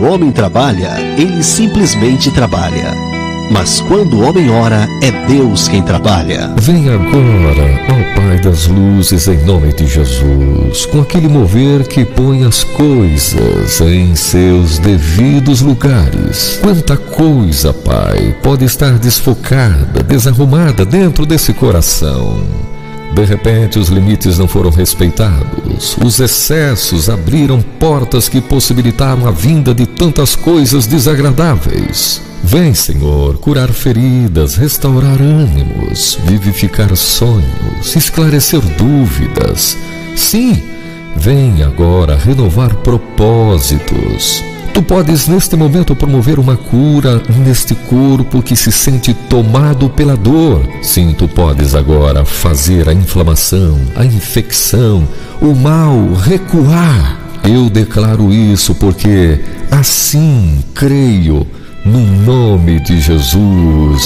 o homem trabalha, ele simplesmente trabalha. Mas quando o homem ora, é Deus quem trabalha. Vem agora, ó Pai das luzes, em nome de Jesus, com aquele mover que põe as coisas em seus devidos lugares. Quanta coisa, Pai, pode estar desfocada, desarrumada dentro desse coração. De repente, os limites não foram respeitados. Os excessos abriram portas que possibilitaram a vinda de tantas coisas desagradáveis. Vem, Senhor, curar feridas, restaurar ânimos, vivificar sonhos, esclarecer dúvidas. Sim, vem agora renovar propósitos. Tu podes neste momento promover uma cura neste corpo que se sente tomado pela dor. Sim, tu podes agora fazer a inflamação, a infecção, o mal recuar. Eu declaro isso porque assim creio no nome de Jesus.